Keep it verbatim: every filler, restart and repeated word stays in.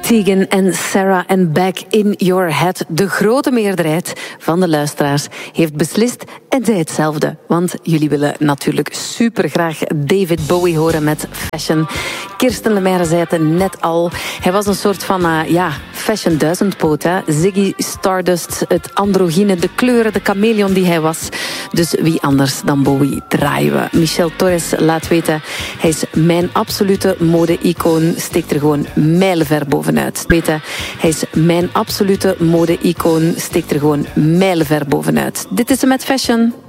Tegan en Sarah en Back in Your Head. De grote meerderheid van de luisteraars heeft beslist en zei hetzelfde. Want jullie willen natuurlijk supergraag David Bowie horen met Fashion. Kirsten Lemaire zei het net al. Hij was een soort van, uh, ja, fashion duizendpoot. Hè? Ziggy Stardust, het androgyne, de kleuren, de chameleon die hij was. Dus wie anders dan Bowie draaien we. Michel Torres laat weten, hij is mijn absolute mode-icoon, steekt er gewoon mijlenver bovenuit. Weten, hij is mijn absolute mode-icoon, steekt er gewoon mijlenver bovenuit. Dit is hem met Fashion.